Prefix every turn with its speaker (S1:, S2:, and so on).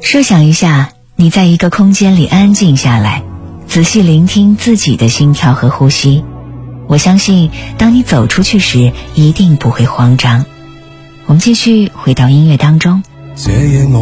S1: 设想一下，你在一个空间里安静下来，仔细聆听自己的心跳和呼吸。我相信当你走出去时一定不会慌张。我们继续回到音乐当中。